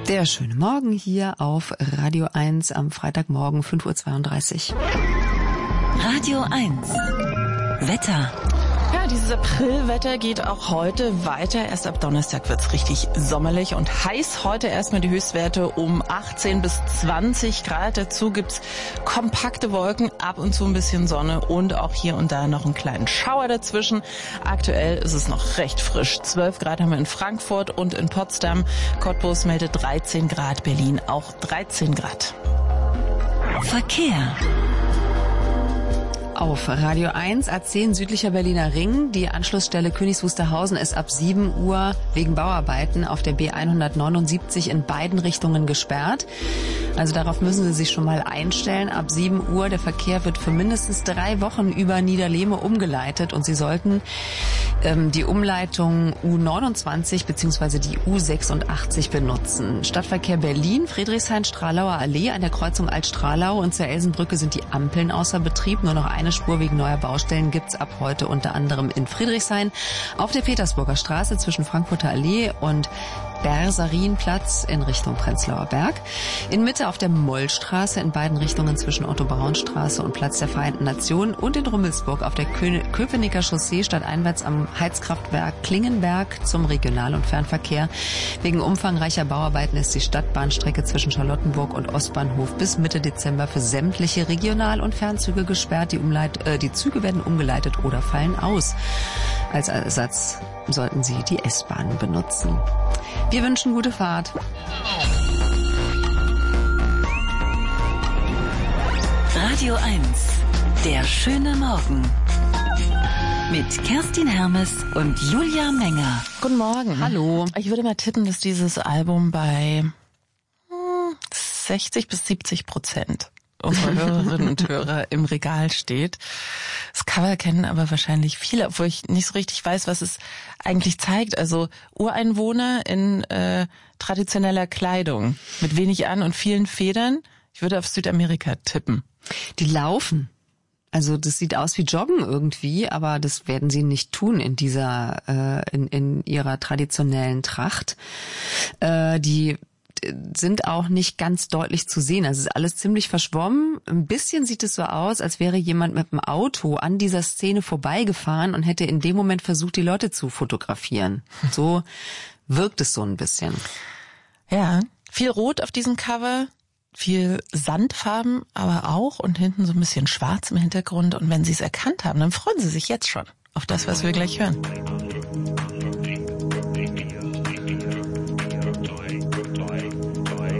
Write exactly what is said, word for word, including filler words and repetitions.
Der schöne Morgen hier auf Radio eins am Freitagmorgen fünf Uhr zweiunddreißig. Radio eins. Wetter. Ja, dieses Aprilwetter geht auch heute weiter. Erst ab Donnerstag wird's richtig sommerlich und heiß. Heute erstmal die Höchstwerte um achtzehn bis zwanzig Grad. Dazu gibt's kompakte Wolken, ab und zu ein bisschen Sonne und auch hier und da noch einen kleinen Schauer dazwischen. Aktuell ist es noch recht frisch. zwölf Grad haben wir in Frankfurt und in Potsdam. Cottbus meldet dreizehn Grad, Berlin auch dreizehn Grad. Verkehr. Auf Radio eins A zehn südlicher Berliner Ring. Die Anschlussstelle Königs Wusterhausen ist ab sieben Uhr wegen Bauarbeiten auf der B hundertneunundsiebzig in beiden Richtungen gesperrt. Also darauf müssen Sie sich schon mal einstellen. Ab sieben Uhr, der Verkehr wird für mindestens drei Wochen über Niederlehme umgeleitet und Sie sollten ähm, die Umleitung U neunundzwanzig bzw. die U sechsundachtzig benutzen. Stadtverkehr Berlin, Friedrichshain-Stralauer Allee an der Kreuzung Alt-Stralau und zur Elsenbrücke sind die Ampeln außer Betrieb. Nur noch eine Spur wegen neuer Baustellen gibt's ab heute unter anderem in Friedrichshain, auf der Petersburger Straße zwischen Frankfurter Allee und Berserinplatz in Richtung Prenzlauer Berg. In Mitte auf der Mollstraße in beiden Richtungen zwischen Otto-Braun-Straße und Platz der Vereinten Nationen und in Rummelsburg auf der Kö- Köpenicker Chaussee stadteinwärts am Heizkraftwerk Klingenberg zum Regional- und Fernverkehr. Wegen umfangreicher Bauarbeiten ist die Stadtbahnstrecke zwischen Charlottenburg und Ostbahnhof bis Mitte Dezember für sämtliche Regional- und Fernzüge gesperrt. Die, Umleit- äh, die Züge werden umgeleitet oder fallen aus. Als Ersatz sollten Sie die S-Bahn benutzen. Wir wünschen gute Fahrt. Radio eins. Der schöne Morgen. Mit Kerstin Hermes und Julia Menger. Guten Morgen. Hallo. Ich würde mal tippen, dass dieses Album bei hm, sechzig bis siebzig Prozent unserer Hörerinnen und Hörer im Regal steht. Das Cover kennen aber wahrscheinlich viele, obwohl ich nicht so richtig weiß, was es eigentlich zeigt. Also Ureinwohner in äh, traditioneller Kleidung mit wenig an und vielen Federn. Ich würde auf Südamerika tippen. Die laufen. Also das sieht aus wie Joggen irgendwie, aber das werden sie nicht tun in dieser, äh, in, in ihrer traditionellen Tracht. Äh, die sind auch nicht ganz deutlich zu sehen. Also es ist alles ziemlich verschwommen. Ein bisschen sieht es so aus, als wäre jemand mit dem Auto an dieser Szene vorbeigefahren und hätte in dem Moment versucht, die Leute zu fotografieren. So wirkt es so ein bisschen. Ja, viel Rot auf diesem Cover, viel Sandfarben aber auch und hinten so ein bisschen schwarz im Hintergrund. Und wenn Sie es erkannt haben, dann freuen Sie sich jetzt schon auf das, was wir gleich hören.